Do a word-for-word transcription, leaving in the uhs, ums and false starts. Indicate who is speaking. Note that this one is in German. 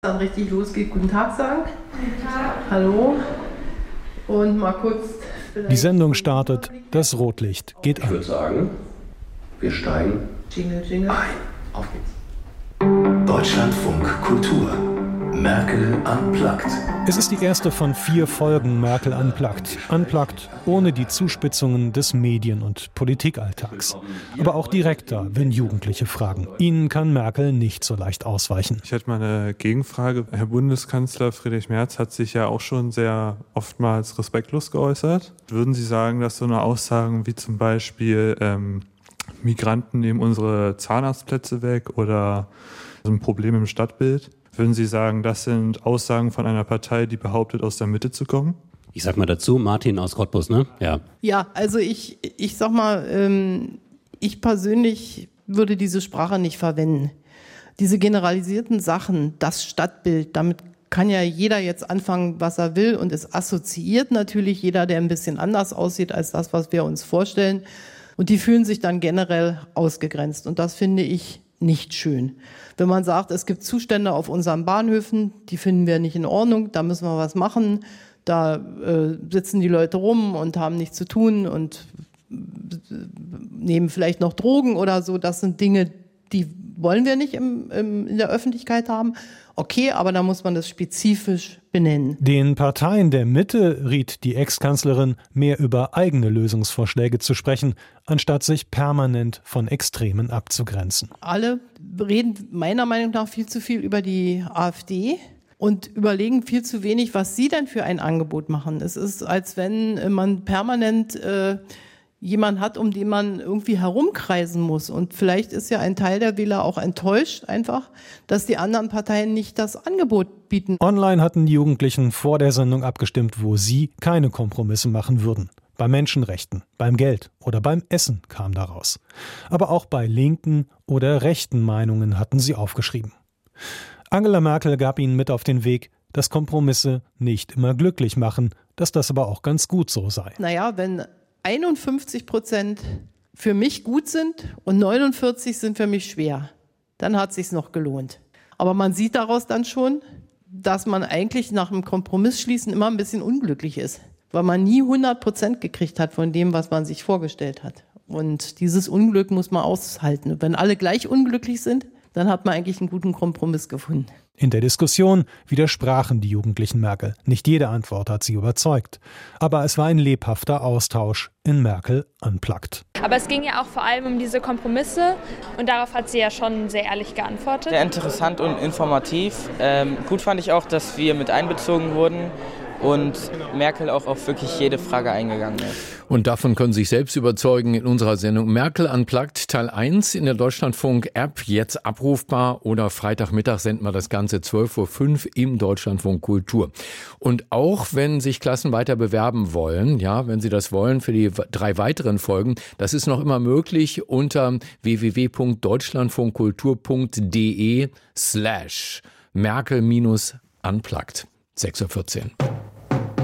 Speaker 1: Dann richtig losgeht, guten Tag sagen. Guten Tag. Hallo. Und mal kurz.
Speaker 2: Die Sendung startet, das Rotlicht geht an.
Speaker 3: Ich würde sagen, wir steigen
Speaker 1: Jingle, Jingle.
Speaker 3: ein. Auf geht's. Deutschlandfunk Kultur. Merkel unplugged.
Speaker 2: Es ist die erste von vier Folgen Merkel unplugged. Unplugged ohne die Zuspitzungen des Medien- und Politikalltags. Aber auch direkter, wenn Jugendliche fragen. Ihnen kann Merkel nicht so leicht ausweichen.
Speaker 4: Ich hätte mal eine Gegenfrage. Herr Bundeskanzler Friedrich Merz hat sich ja auch schon sehr oftmals respektlos geäußert. Würden Sie sagen, dass so eine Aussagen wie zum Beispiel ähm, Migranten nehmen unsere Zahnarztplätze weg oder so ein Problem im Stadtbild, würden Sie sagen, das sind Aussagen von einer Partei, die behauptet, aus der Mitte zu kommen?
Speaker 5: Ich sag mal dazu, Martin aus Cottbus, ne? Ja.
Speaker 1: Ja, also ich, ich sag mal, ähm, ich persönlich würde diese Sprache nicht verwenden. Diese generalisierten Sachen, das Stadtbild, damit kann ja jeder jetzt anfangen, was er will, und es assoziiert natürlich jeder, der ein bisschen anders aussieht als das, was wir uns vorstellen. Und die fühlen sich dann generell ausgegrenzt. Und das finde ich nicht schön. Wenn man sagt, es gibt Zustände auf unseren Bahnhöfen, die finden wir nicht in Ordnung, da müssen wir was machen, da äh, sitzen die Leute rum und haben nichts zu tun und nehmen vielleicht noch Drogen oder so, das sind Dinge, die wollen wir nicht im, im, in der Öffentlichkeit haben. Okay, aber da muss man das spezifisch benennen.
Speaker 2: Den Parteien der Mitte riet die Ex-Kanzlerin, mehr über eigene Lösungsvorschläge zu sprechen, anstatt sich permanent von Extremen abzugrenzen.
Speaker 1: Alle reden meiner Meinung nach viel zu viel über die AfD und überlegen viel zu wenig, was sie denn für ein Angebot machen. Es ist, als wenn man permanent äh, jemand hat, um den man irgendwie herumkreisen muss. Und vielleicht ist ja ein Teil der Wähler auch enttäuscht einfach, dass die anderen Parteien nicht das Angebot bieten.
Speaker 2: Online hatten die Jugendlichen vor der Sendung abgestimmt, wo sie keine Kompromisse machen würden. Bei Menschenrechten, beim Geld oder beim Essen kam daraus. Aber auch bei linken oder rechten Meinungen hatten sie aufgeschrieben. Angela Merkel gab ihnen mit auf den Weg, dass Kompromisse nicht immer glücklich machen, dass das aber auch ganz gut so sei.
Speaker 1: Naja, wenn einundfünfzig Prozent für mich gut sind und neunundvierzig sind für mich schwer, dann hat es sich noch gelohnt. Aber man sieht daraus dann schon, dass man eigentlich nach dem Kompromissschließen immer ein bisschen unglücklich ist, weil man nie hundert Prozent gekriegt hat von dem, was man sich vorgestellt hat. Und dieses Unglück muss man aushalten. Und wenn alle gleich unglücklich sind, dann hat man eigentlich einen guten Kompromiss gefunden.
Speaker 2: In der Diskussion widersprachen die Jugendlichen Merkel. Nicht jede Antwort hat sie überzeugt. Aber es war ein lebhafter Austausch in Merkel unplugged.
Speaker 6: Aber es ging ja auch vor allem um diese Kompromisse und darauf hat sie ja schon sehr ehrlich geantwortet.
Speaker 7: Sehr interessant und informativ. Ähm, gut fand ich auch, dass wir mit einbezogen wurden und Merkel auch auf wirklich jede Frage eingegangen ist.
Speaker 8: Und davon können Sie sich selbst überzeugen in unserer Sendung Merkel unplugged, Teil eins in der Deutschlandfunk-App, jetzt abrufbar, oder Freitagmittag senden wir das Ganze zwölf Uhr fünf im Deutschlandfunk Kultur. Und auch wenn sich Klassen weiter bewerben wollen, ja, wenn Sie das wollen für die drei weiteren Folgen, das ist noch immer möglich unter w w w punkt deutschlandfunkkultur punkt de slash Merkel minus unplugged. sechs Uhr vierzehn.